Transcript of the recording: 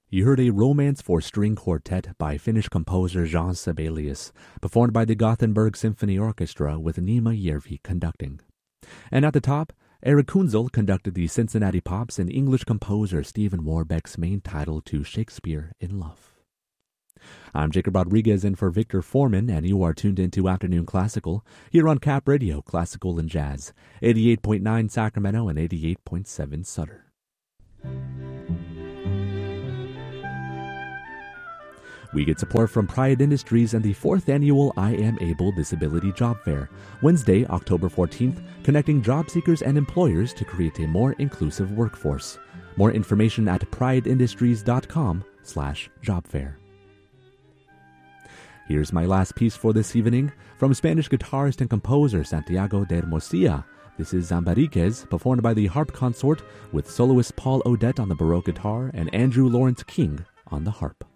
You heard a Romance for String Quartet by Finnish composer Jean Sibelius, performed by the Gothenburg Symphony Orchestra with Nima Järvi conducting. And at the top, Eric Kunzel conducted the Cincinnati Pops and English composer Stephen Warbeck's main title to Shakespeare in Love. I'm Jacob Rodriguez in for Victor Foreman, and you are tuned into Afternoon Classical here on Cap Radio, Classical and Jazz, 88.9 Sacramento and 88.7 Sutter. We get support from Pride Industries and the 4th annual I Am Able Disability Job Fair, Wednesday, October 14th, connecting job seekers and employers to create a more inclusive workforce. More information at prideindustries.com/jobfair. Here's my last piece for this evening from Spanish guitarist and composer Santiago de Hermosilla. This is Zambariquez, performed by the Harp Consort with soloist Paul Odette on the Baroque guitar and Andrew Lawrence King on the harp.